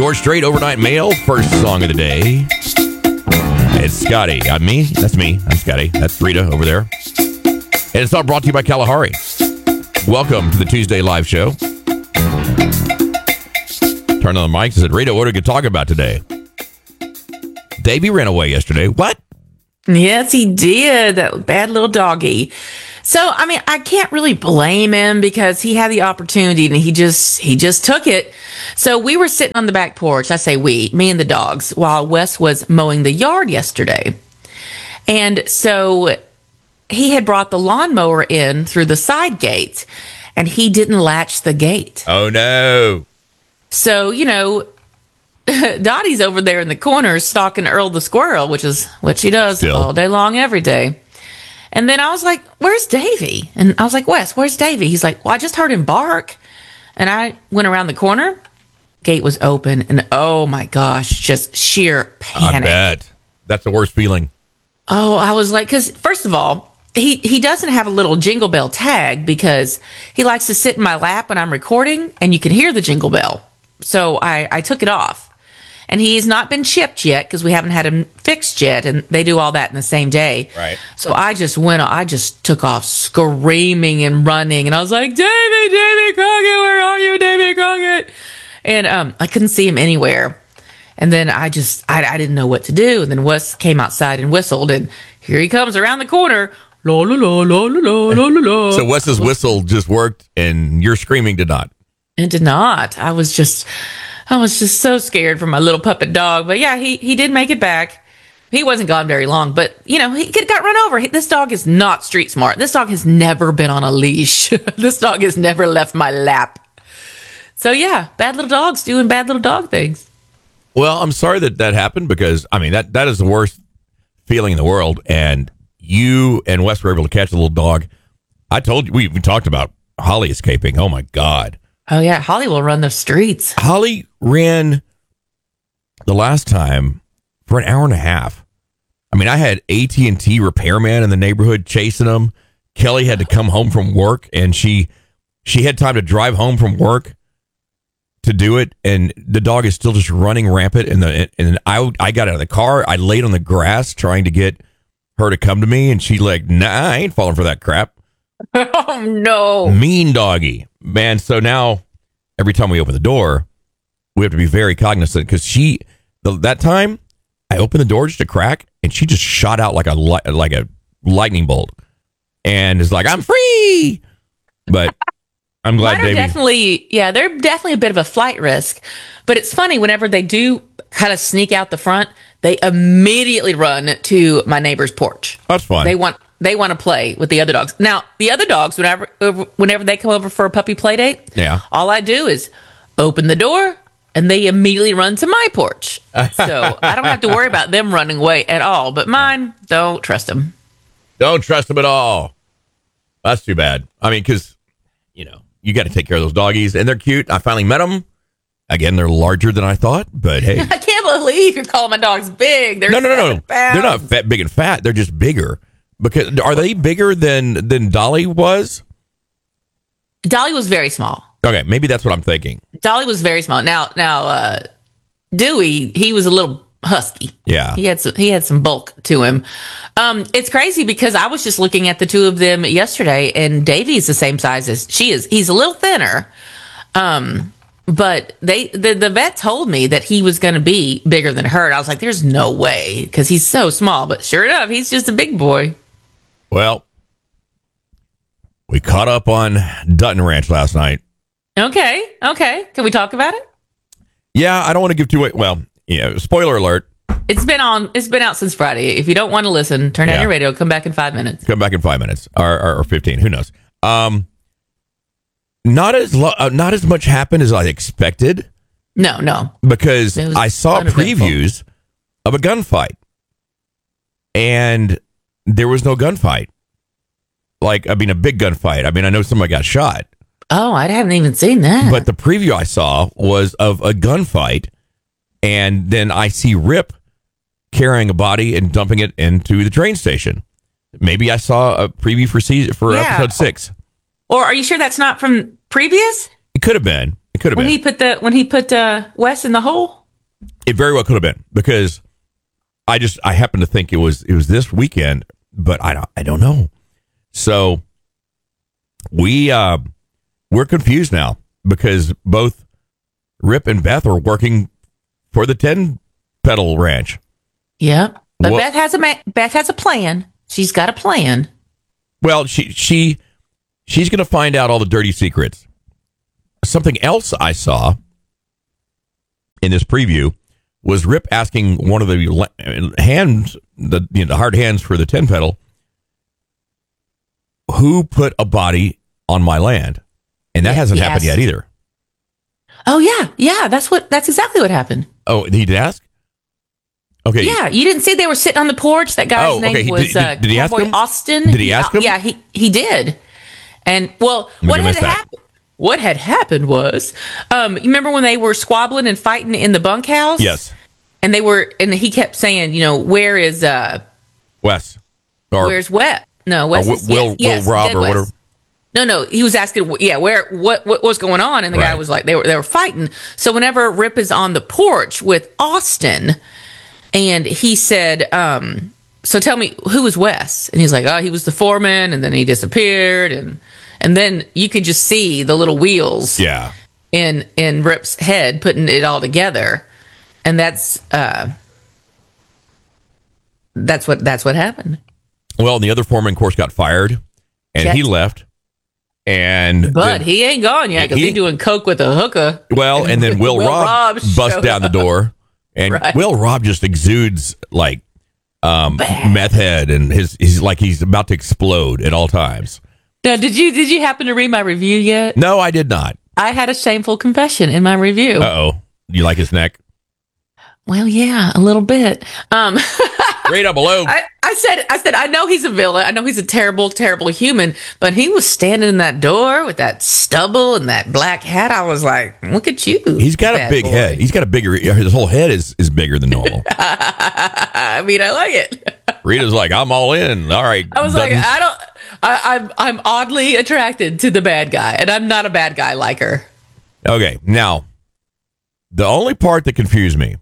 George Strait, Overnight Mail, first song of the day. It's Scotty. Me? That's me. I'm Scotty. That's Rita over there. And it's all brought to you by Kalahari. Welcome to the Tuesday live show. Turn on the mics and said, Rita, what are we going to talk about today? Davey ran away yesterday. What? Yes, he did. That bad little doggy. So, I mean, I can't really blame him because he had the opportunity and he just took it. So we were sitting on the back porch. I say we, me and the dogs, while Wes was mowing the yard yesterday. And so he had brought the lawnmower in through the side gate and he didn't latch the gate. Oh, no. So, you know, Dottie's over there in the corner stalking Earl the squirrel, which is what she does all day long, every day. And then I was like, where's Davey? And I was like, Wes, where's Davey? He's like, well, I just heard him bark. And I went around the corner. Gate was open. And oh, my gosh, just sheer panic. I bet. That's the worst feeling. Oh, I was like, because first of all, he doesn't have a little jingle bell tag because he likes to sit in my lap when I'm recording and you can hear the jingle bell. So I took it off. And he's not been chipped yet because we haven't had him fixed yet. And they do all that in the same day. Right. So I just took off screaming and running. And I was like, David Crockett, where are you, David Crockett? And I couldn't see him anywhere. And then I didn't know what to do. And then Wes came outside and whistled. And here he comes around the corner. La, la, la, la, la, la, la, la. So Wes's whistle just worked and your screaming did not. It did not. I was just so scared for my little puppet dog. But yeah, he did make it back. He wasn't gone very long, but you know, he got run over. This dog is not street smart. This dog has never been on a leash. This dog has never left my lap. So yeah, bad little dogs doing bad little dog things. Well, I'm sorry that happened because I mean that is the worst feeling in the world. And you and Wes were able to catch the little dog. I told you we talked about Holly escaping. Oh my God. Oh, yeah. Holly will run the streets. Holly ran the last time for an hour and a half. I mean, I had AT&T repairman in the neighborhood chasing him. Kelly had to come home from work, and she had time to drive home from work to do it, and the dog is still just running rampant. And I got out of the car. I laid on the grass trying to get her to come to me, and she like, nah, I ain't falling for that crap. Oh, no. Mean doggy. Man, so now every time we open the door, we have to be very cognizant because that time I opened the door just a crack and she just shot out like a lightning bolt and is like, I'm free. But I'm glad Davey. They're definitely a bit of a flight risk. But it's funny, whenever they do kind of sneak out the front, they immediately run to my neighbor's porch. That's fun. They want to play with the other dogs. Now, the other dogs, whenever they come over for a puppy play date, all I do is open the door and they immediately run to my porch. So I don't have to worry about them running away at all. But mine, don't trust them. Don't trust them at all. That's too bad. I mean, because, you know, you got to take care of those doggies and they're cute. I finally met them. Again, they're larger than I thought, but hey. I can't believe you're calling my dogs big. They're no. They're not fat, big and fat. They're just bigger. Because are they bigger than Dolly was? Dolly was very small. Okay, maybe that's what I'm thinking. Dolly was very small. Now, Dewey, he was a little husky. Yeah, he had some bulk to him. It's crazy because I was just looking at the two of them yesterday, and Davey's the same size as she is. He's a little thinner. But the vet told me that he was going to be bigger than her. And I was like, there's no way because he's so small. But sure enough, he's just a big boy. Well, we caught up on Dutton Ranch last night. Okay. Can we talk about it? Yeah, I don't want to give too much. Well, yeah, spoiler alert. It's been out since Friday. If you don't want to listen, turn down your radio. Come back in 5 minutes. Come back in 5 minutes or 15. Who knows? Not as much happened as I expected. No. Because I saw previews of a gunfight, and there was no gunfight. Like, I mean, a big gunfight. I mean, I know somebody got shot. Oh, I haven't even seen that. But the preview I saw was of a gunfight, and then I see Rip carrying a body and dumping it into the train station. Maybe I saw a preview for episode 6. Or are you sure that's not from previous? It could have been. could have when been. when he put Wes in the hole. It very well could have been, because I happen to think it was this weekend, but I don't know. So we're confused now, because both Rip and Beth are working for the 10 Pedal Ranch. Yeah, but What? Beth has a plan. She's got a plan. Well, she's going to find out all the dirty secrets. Something else I saw in this preview was Rip asking one of the hands, the hard hands for the 10 pedal, who put a body on my land, and that hasn't happened yet either. Oh yeah, that's exactly what happened. Oh, he did ask. Okay. Yeah, you didn't see they were sitting on the porch. That guy's name was did he ask him? Austin. Did he ask him? Yeah, he did. And well, what had happened was, you remember when they were squabbling and fighting in the bunkhouse? Yes. And he kept saying, where is Wes? Where's Wes? No, Wes. Will Rob or whatever. No, he was asking, what was going on, and the guy was like, they were fighting. So whenever Rip is on the porch with Austin, and he said, so tell me, who was Wes? And he's like, oh, he was the foreman, and then he disappeared, and then you could just see the little wheels, in Rip's head putting it all together, and that's what happened. Well, the other foreman, of course, got fired, and he left. But he ain't gone yet, because he's doing coke with a hooker. Well, and then Will Rob busts down the door, and Will Rob just exudes like meth head, and he's like he's about to explode at all times. Now, did you happen to read my review yet? No, I did not. I had a shameful confession in my review. Uh-oh. You like his neck? Well, yeah, a little bit. Right up below. I said, I know he's a villain. I know he's a terrible, terrible human, but he was standing in that door with that stubble and that black hat. I was like, look at you. He's got a big head. He's got his whole head is bigger than normal. I mean, I like it. Rita's like, I'm all in. All right. I was like, I'm oddly attracted to the bad guy, and I'm not a bad guy like her. Okay. Now, the only part that confused me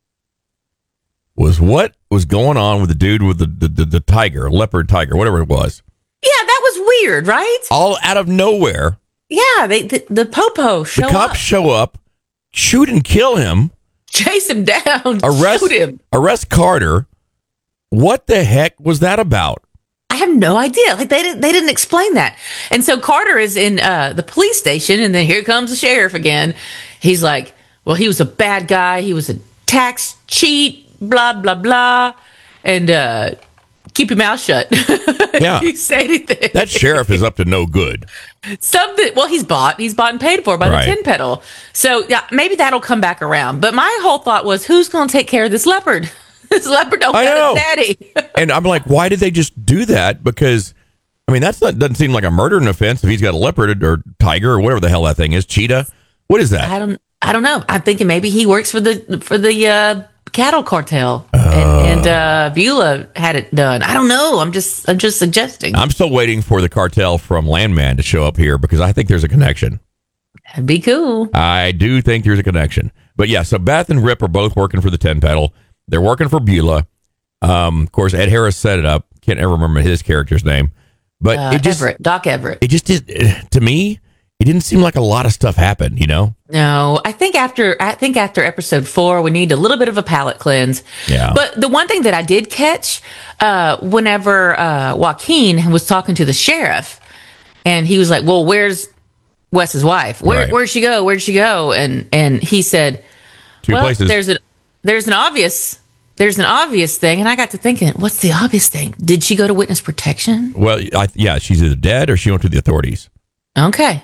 was what was going on with the dude with the tiger, leopard tiger, whatever it was. Yeah, that was weird, right? All out of nowhere. Yeah, the popo show up. The cops show up, shoot and kill him. Chase him down, shoot him. Arrest Carter. What the heck was that about? I have no idea. Like they didn't explain that. And so Carter is in the police station, and then here comes the sheriff again. He's like, well, he was a bad guy. He was a tax cheat. Blah, blah, blah, and keep your mouth shut. Yeah. If you say anything. That sheriff is up to no good. Well, he's bought and paid for by the 10 pedal. So yeah, maybe that'll come back around. But my whole thought was, who's going to take care of this leopard? This leopard don't have a daddy. And I'm like, why did they just do that? Because, I mean, doesn't seem like a murdering offense if he's got a leopard or tiger or whatever the hell that thing is. Cheetah. What is that? I don't know. I'm thinking maybe he works for the cattle cartel, and Beulah had it done. I don't know. I'm just suggesting. I'm still waiting for the cartel from Landman to show up here, because I think there's a connection. That'd be cool. I do think there's a connection. But yeah, so Beth and Rip are both working for the 10 pedal. They're working for Beulah. Of course, Ed Harris set it up. Can't ever remember his character's name. But Doc Everett. It just did, to me, it didn't seem like a lot of stuff happened, No, I think after episode 4, we need a little bit of a palate cleanse. Yeah. But the one thing that I did catch, whenever Joaquin was talking to the sheriff, and he was like, "Well, where's Wes's wife? Where'd she go? Where'd she go?" And he said, Two places. There's an obvious thing, and I got to thinking, what's the obvious thing? Did she go to witness protection? Well, she's either dead or she went to the authorities. Okay.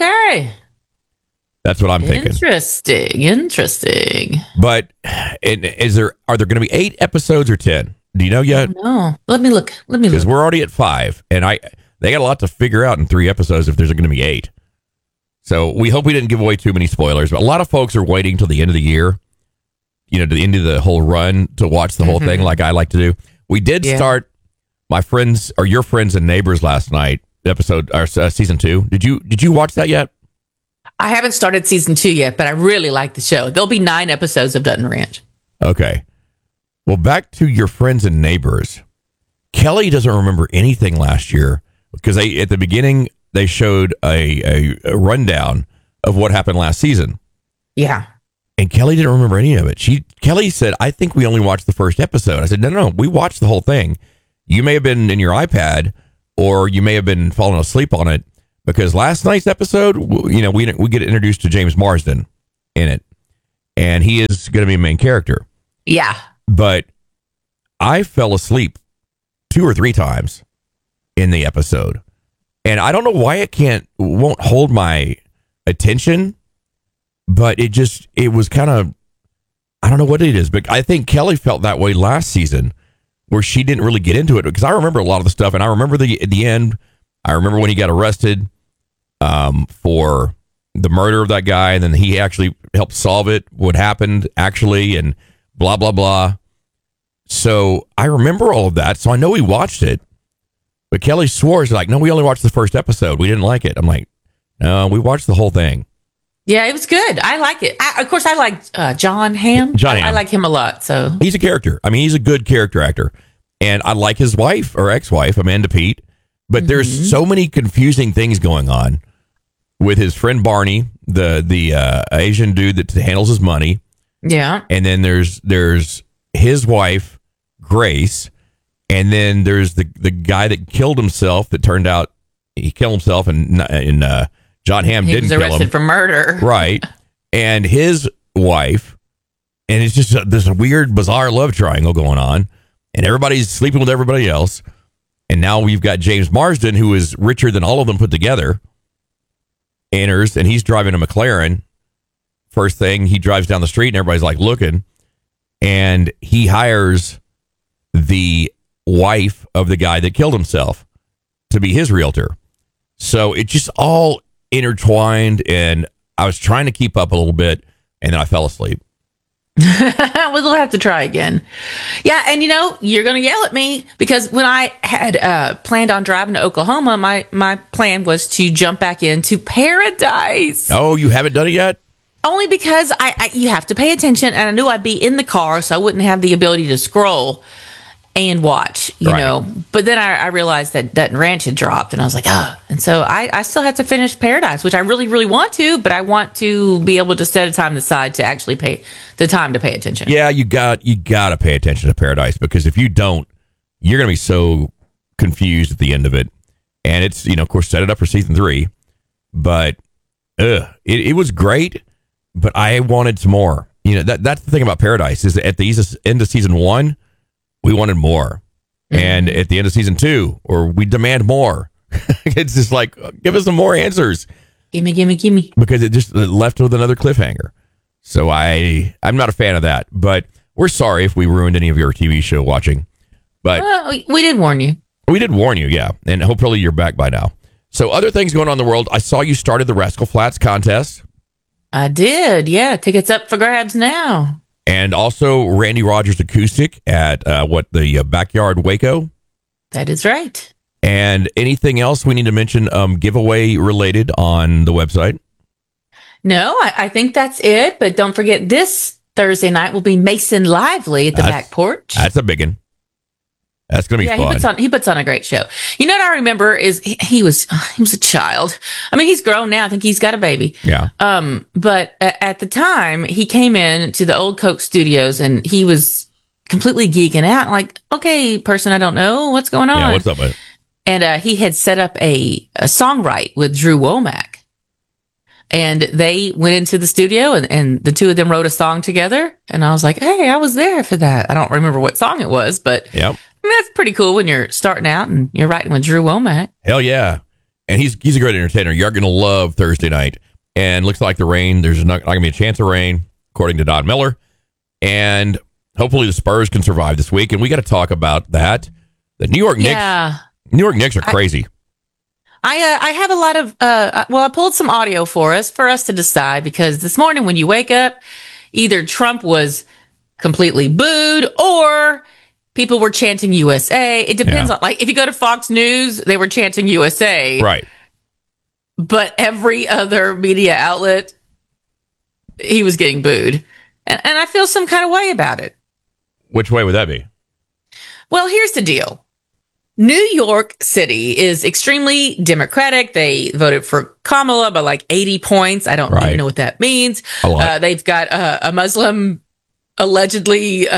That's what I'm thinking. Interesting. But are there going to be 8 episodes or 10? Do you know yet? No. Let me look. Because we're already at 5, and they got a lot to figure out in 3 episodes if there's going to be 8. So we hope we didn't give away too many spoilers. But a lot of folks are waiting till the end of the year, to the end of the whole run to watch the whole thing, like I like to do. We did start my friends or your friends and neighbors last night. Episode or season 2. Did you watch that yet? I haven't started season 2 yet, but I really like the show. There'll be 9 episodes of Dutton Ranch. Okay. Well, back to your friends and neighbors. Kelly doesn't remember anything last year because at the beginning they showed a rundown of what happened last season. Yeah. And Kelly didn't remember any of it. Kelly said, I think we only watched the first episode. I said, no, we watched the whole thing. You may have been in your iPad or you may have been falling asleep on it because last night's episode, we get introduced to James Marsden in it. And he is going to be a main character. Yeah. But I fell asleep 2 or 3 times in the episode. And I don't know why won't hold my attention, but it was kind of, I don't know what it is, but I think Kelly felt that way last season where she didn't really get into it because I remember a lot of the stuff and I remember at the end, I remember when he got arrested for the murder of that guy and then he actually helped solve it, what happened actually, and blah, blah, blah. So I remember all of that. So I know we watched it, but Kelly swore, she's like, no, we only watched the first episode. We didn't like it. I'm like, no, we watched the whole thing. Yeah, it was good. I like it. Of course, I like John Hamm. I like him a lot. So he's a character. I mean, he's a good character actor. And I like his wife or ex-wife, Amanda Peet. But there's so many confusing things going on with his friend Barney, the Asian dude that handles his money. Yeah. And then there's his wife, Grace. And then there's the guy that killed himself that turned out he killed himself and John Hamm didn't kill him. He was arrested for murder. Right. And his wife. And it's just there's a weird, bizarre love triangle going on. And everybody's sleeping with everybody else. And now we've got James Marsden, who is richer than all of them put together, enters, and he's driving a McLaren. First thing, he drives down the street, and everybody's like looking. And he hires the wife of the guy that killed himself to be his realtor. So it's just all intertwined, and I was trying to keep up a little bit, and then I fell asleep. We'll have to try again. Yeah, and you're going to yell at me because when I had planned on driving to Oklahoma, my plan was to jump back into Paradise. Oh, you haven't done it yet? Only because you have to pay attention, and I knew I'd be in the car, so I wouldn't have the ability to scroll and watch, you know. But then I realized that Dutton Ranch had dropped, and I was like, And so I still have to finish Paradise, which I really, really want to, but I want to be able to set a time aside to actually pay the time to pay attention. Yeah, you got to pay attention to Paradise, because if you don't, you're going to be so confused at the end of it. And it's, of course, set it up for season 3. But it was great, but I wanted some more. That's the thing about Paradise, is that at the end of season 1, we wanted more. Mm-hmm. And at the end of season 2, or we demand more. It's just like, give us some more answers. Gimme. Because it just left with another cliffhanger. So I'm not a fan of that. But we're sorry if we ruined any of your TV show watching. But we did warn you. We did warn you, yeah. And hopefully you're back by now. So other things going on in the world. I saw you started the Rascal Flatts contest. I did, yeah. Tickets up for grabs now. And also Randy Rogers Acoustic at the Backyard Waco. That is right. And anything else we need to mention giveaway related on the website? No, I think that's it. But don't forget, this Thursday night will be Mason Lively at the back porch. That's a big one. That's going to be fun. He puts on a great show. You know what I remember is he was a child. I mean, he's grown now. I think he's got a baby. Yeah. But at the time, he came in to the old Coke Studios and he was completely geeking out. Like, okay, person I don't know, what's going on? Yeah, what's up, man? And he had set up a songwrite with Drew Womack. And they went into the studio and the two of them wrote a song together. And I was like, hey, I was there for that. I don't remember what song it was, but yep. That's pretty cool when you're starting out and you're writing with Drew Womack. Hell yeah. And he's a great entertainer. You're going to love Thursday night. And looks like the rain, there's not going to be a chance of rain, according to Don Miller. And hopefully the Spurs can survive this week. And we got to talk about that. The New York Knicks are crazy. I have a lot of, I pulled some audio for us to decide, because this morning when you wake up, either Trump was completely booed or people were chanting USA. It depends on, like, if you go to Fox News, they were chanting USA. Right. but every other media outlet, he was getting booed. And I feel some kind of way about it. Which way would that be? Well, here's the deal. New York City is extremely Democratic. They voted for Kamala by like 80 points. I don't even know what that means. They've got a Muslim, allegedly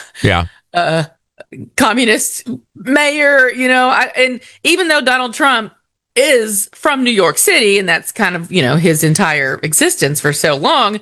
communist mayor, and even though Donald Trump is from New York City, and that's kind of, his entire existence for so long,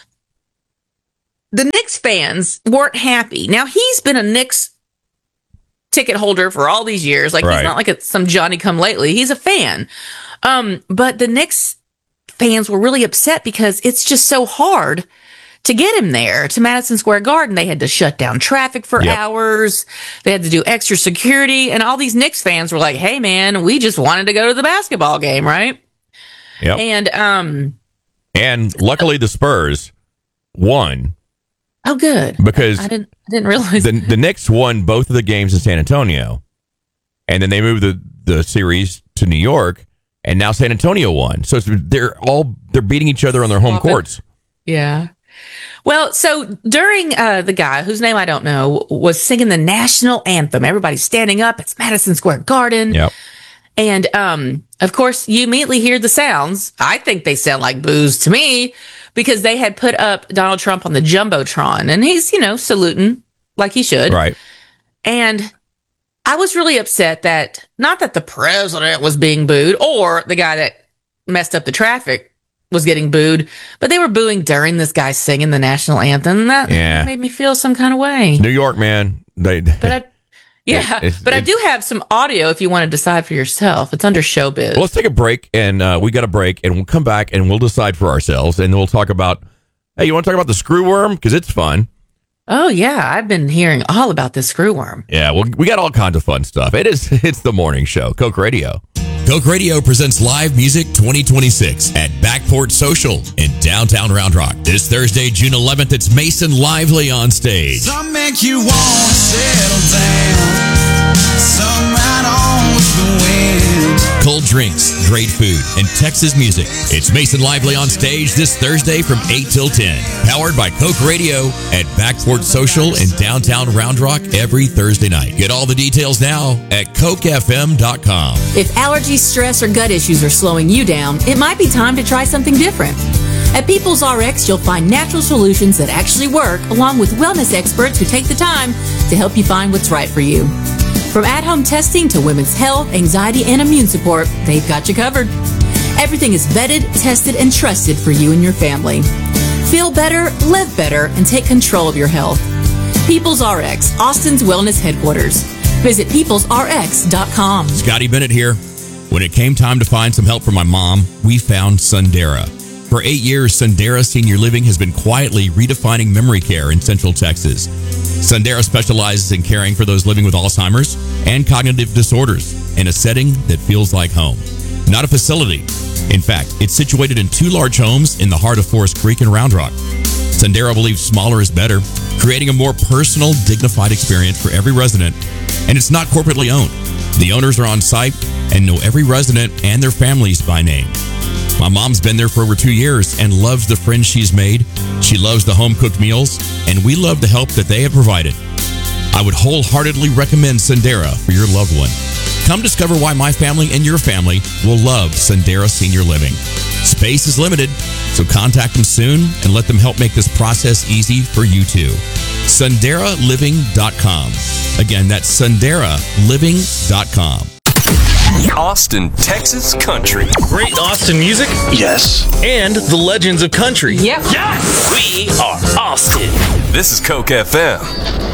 the Knicks fans weren't happy. Now, he's been a Knicks ticket holder for all these years. Like, he's not like some Johnny come lately. He's a fan. But the Knicks fans were really upset because it's just so hard to get him there to Madison Square Garden. They had to shut down traffic for hours. They had to do extra security. And all these Knicks fans were like, hey, man, we just wanted to go to the basketball game, right? Yep. And luckily the Spurs won. Oh, good. Because I didn't realize the Knicks won both of the games in San Antonio, and then they moved the series to New York, and now San Antonio won. So they're beating each other on their home courts. Yeah. Well, so during the guy whose name I don't know was singing the national anthem, everybody's standing up. It's Madison Square Garden. Yep. And of course, you immediately hear the sounds. I think they sound like boos to me, because they had put up Donald Trump on the Jumbotron, and he's, saluting like he should. Right. And I was really upset that, not that the president was being booed or the guy that messed up the traffic was getting booed, but they were booing during this guy singing the national anthem. And that made me feel some kind of way. New York, man. I do have some audio if you want to decide for yourself. It's under Showbiz. Well, let's take a break, and we got a break, and we'll come back, and we'll decide for ourselves, and we'll talk about, hey, you want to talk about the screw worm? Because it's fun. Oh, yeah. I've been hearing all about this screw worm. Yeah, well, we got all kinds of fun stuff. It's the morning show, Coke Radio. Coke Radio presents Live Music 2026 at Backport Social in downtown Round Rock. This Thursday, June 11th, it's Mason Lively on stage. Some make you want to settle down, some ride on with the wind. Cold drinks, great food, and Texas music. It's Mason Lively on stage this Thursday from 8 till 10. Powered by Coke Radio at Backport Social in downtown Round Rock every Thursday night. Get all the details now at CokeFM.com. If allergies, stress, or gut issues are slowing you down, it might be time to try something different. At People's RX, you'll find natural solutions that actually work, along with wellness experts who take the time to help you find what's right for you. From at-home testing to women's health, anxiety, and immune support, they've got you covered. Everything is vetted, tested, and trusted for you and your family. Feel better, live better, and take control of your health. People's RX, Austin's wellness headquarters. Visit peoplesrx.com. Scotty Bennett here. When it came time to find some help for my mom, we found Sundera. For 8 years, Sundera Senior Living has been quietly redefining memory care in Central Texas. Sundera specializes in caring for those living with Alzheimer's and cognitive disorders in a setting that feels like home, not a facility. In fact, it's situated in 2 large homes in the heart of Forest Creek and Round Rock. Sundera believes smaller is better, creating a more personal, dignified experience for every resident, and it's not corporately owned. The owners are on site and know every resident and their families by name. My mom's been there for over 2 years and loves the friends she's made. She loves the home-cooked meals, and we love the help that they have provided. I would wholeheartedly recommend Sundera for your loved one. Come discover why my family and your family will love Sundera Senior Living. Space is limited, so contact them soon and let them help make this process easy for you too. SunderaLiving.com. Again, that's SunderaLiving.com. Austin, Texas country. Great Austin music? Yes. And the legends of country? Yep. Yes! We are Austin. This is Coke FM.